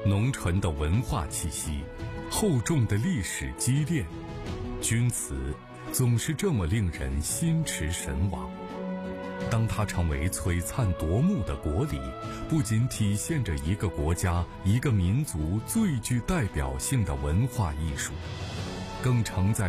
浓醇的文化气息，厚重的历史积淀，钧瓷总是这么令人心驰神往。当它成为璀璨夺目的国礼，不仅体现着一个国家、一个民族最具代表性的文化艺术，更承载